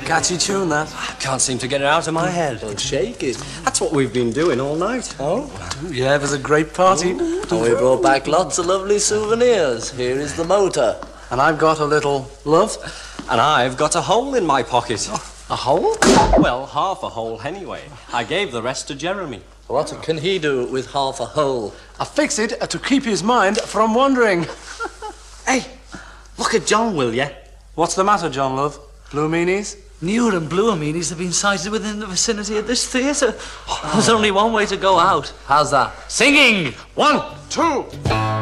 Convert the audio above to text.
catchy tune, that. I can't seem to get it out of my head. Well, shake it. That's what we've been doing all night. Oh? Yeah, it was a great party. And we brought back lots of lovely souvenirs. Here is the motor. And I've got a little love. And I've got a hole in my pocket. A hole? Well, half a hole anyway. I gave the rest to Jeremy. What can he do with half a hole? I fix it to keep his mind from wandering. Hey, look at John, will ya? What's the matter, John, love? Blue meanies? Newer and bluer meanies have been sighted within the vicinity of this theatre. There's only one way to go out. How's that? Singing! 1, 2.